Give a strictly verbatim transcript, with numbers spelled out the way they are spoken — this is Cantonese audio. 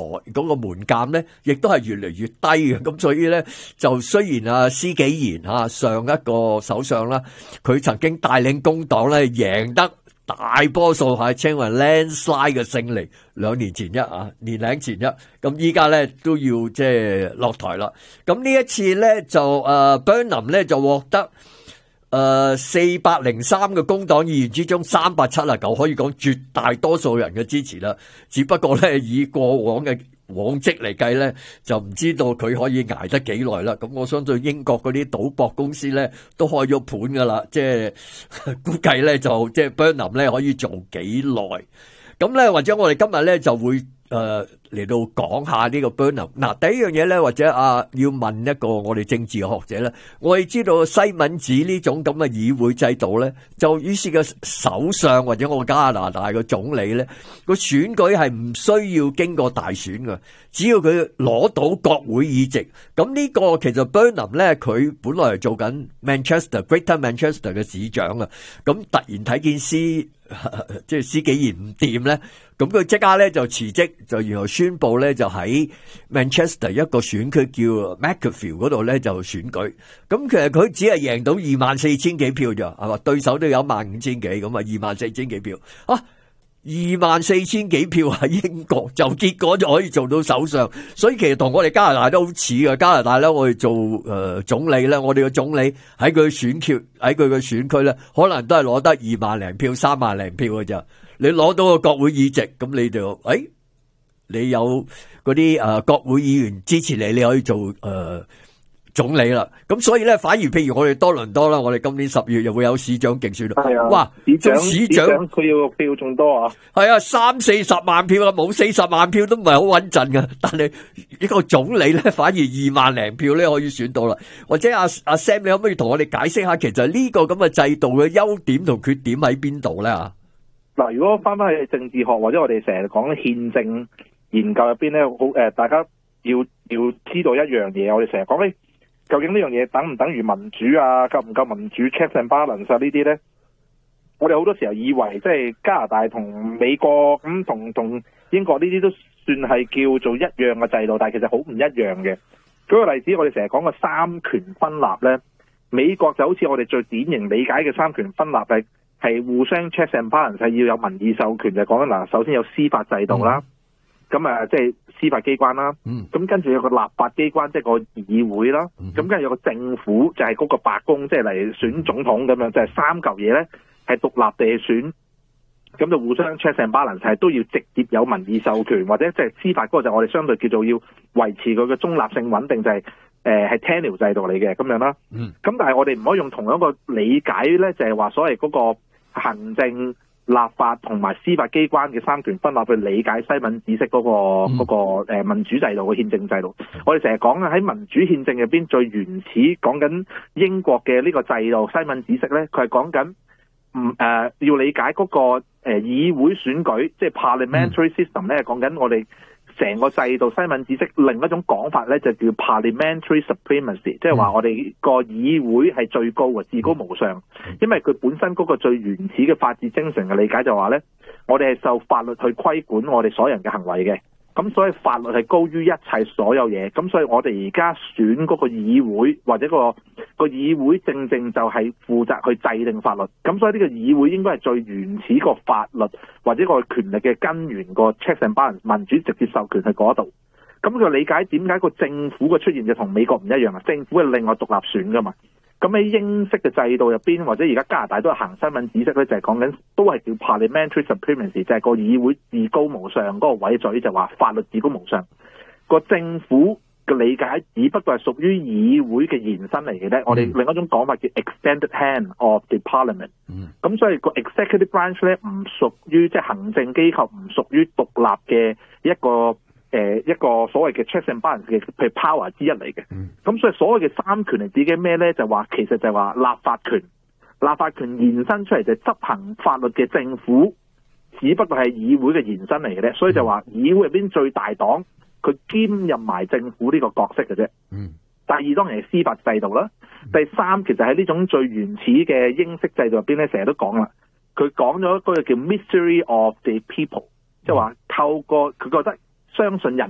嗰個門檻咧，亦都係越嚟越低嘅。咁所以咧，就雖然啊施紀賢啊上一個首相啦，佢曾經帶領工黨咧贏得大波數，係稱為 landslide 嘅勝利，兩年前一啊，年零前一，咁依家咧都要即係落台啦。咁呢一次咧就誒 Burnham 咧就獲得誒四百零三個工黨議員之中三百七十九，可以講絕大多數人嘅支持啦。只不過咧以過往嘅往績嚟計咧，就唔知道佢可以捱得幾耐啦。咁我相信英國嗰啲賭博公司咧都開咗盤噶啦，即係估計咧就即係 Burnham 咧可以做幾耐。咁咧或者我哋今日咧就會誒嚟、呃、到講下呢個 Burnham。嗱，第一樣嘢咧，或者啊要問一個我哋政治學者咧，我哋知道西敏寺呢種咁嘅議會制度咧，就於是個首相或者我加拿大嘅總理咧，個選舉係唔需要經過大選嘅，只要佢攞到國會議席。咁呢個其實 Burnham 咧，佢本來係做緊 Manchester Greater Manchester 嘅市長啊，咁突然睇見司即係施紀賢唔掂咧，咁佢即刻咧就辭職，就然後宣布咧就喺 Manchester 一個選區叫 Macclesfield 嗰度咧就選舉。咁其實佢只係贏到二萬四千幾票咋，係嘛？對手都有一萬五千幾，咁啊二萬四千幾票啊！二萬四千幾票喺英國就結果就可以做到首相，所以其實同我哋加拿大都好似嘅。加拿大咧，我哋做誒、呃、總理咧，我哋嘅總理喺佢選區喺佢嘅選區咧，可能都係攞得二萬零票、三萬零票嘅咋。你攞到個國會議席，咁你就誒、哎，你有嗰啲誒國會議員支持你，你可以做誒。呃總理啦，咁所以咧，反而譬如我哋多倫多啦，我哋今年十月又會有市長競選啦。 係啊， 哇， 市長市長佢要票仲多啊。 係啊，三四十萬票啊，冇四十萬票都唔係好穩陣噶。但係呢個總理咧，反而二萬零票咧可以選到啦。或者阿阿 Sam，你可唔可以同我哋解釋下，其實呢個咁嘅制度嘅優點同缺點喺邊度咧？啊， 嗱，如果翻翻去政治學或者我哋成日講憲政研究入邊咧，好誒，大家要要知道一樣嘢，我哋成日講咧。究竟呢樣嘢等唔等於民主啊？夠唔夠民主 checks and balance 啊？呢啲呢，我哋好多時候以為即係加拿大同美國咁同同英國呢啲都算係叫做一樣嘅制度，但係其實好唔一樣嘅。舉個例子，我哋成日講嘅三權分立呢，美國就好似我哋最典型理解嘅三權分立係係互相 checks and balance，係要有民意授權，就講緊嗱，首先有司法制度啦。咁啊，即係司法機關啦，咁跟住有個立法機關，即係個議會啦，咁跟住有個政府，就係嗰個白宮，即係嚟選總統咁樣，就係三嚿嘢咧，係獨立地選，咁就互相 check and balance，係都要直接有民意授權，或者即係司法嗰個就我哋相對叫做要維持佢嘅中立性穩定，就係誒係 tenure 制度嚟嘅咁樣啦。咁但係我哋唔可以用同樣一個理解咧，就係話所謂嗰個行政、立法同埋司法機關嘅三權分立去理解西敏寺式嗰個嗰個誒民主制度嘅憲政制度。我哋成日講啊，喺民主憲政入邊最原始講緊英國嘅呢個制度西敏寺式咧，佢係講緊唔誒要理解嗰個誒議會選舉，即係 parliamentary system 咧，講緊我哋成個制度西敏寺式另一種講法咧，就叫 parliamentary supremacy， 即係話我哋個議會係最高嘅，至高無上。因為佢本身嗰個最原始嘅法治精神嘅理解就話咧，我哋係受法律去規管我哋所有人嘅行為嘅。咁所以法律係高於一切所有嘢，咁所以我哋而家選嗰個議會或者個個議會正正就係負責去制定法律，咁所以呢個議會應該係最原始個法律或者個權力嘅根源，個 checks and balance 民主直接授權喺嗰度。咁佢理解點解個政府嘅出現就同美國唔一樣啊？政府係另外獨立選噶嘛。咁喺英式嘅制度入邊，或者而家加拿大都係行西敏寺式咧，就係講緊都係叫 parliamentary supremacy， 就係個議會至高無上嗰個位嘴，就話法律至高無上。個政府嘅理解只不過係屬於議會嘅延伸嚟嘅啫。我哋另一種講法叫 extended hand of the parliament。咁所以個 executive branch 咧唔屬於即係行政機構，唔屬於獨立嘅一個。誒、呃、一個所謂嘅 checks and balance 嘅譬如 power 之一嚟嘅，咁、嗯、所以所謂嘅三權係指嘅咩咧？就話其實就係話立法權，立法權延伸出嚟就執行法律嘅政府，只不過係議會嘅延伸嚟嘅啫。所以就話議會入邊最大黨，佢兼任埋政府呢個角色嘅啫。嗯。第二當然係司法制度啦。第三其實喺呢種最原始嘅英式制度入邊咧，成日都講啦，佢講咗嗰個叫 mystery of the people， 即係話透過佢覺得。相信人